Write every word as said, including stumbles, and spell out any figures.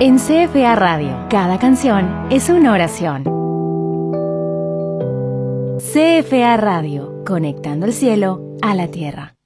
En C F A Radio, cada canción es una oración. C F A Radio, conectando el cielo a la tierra.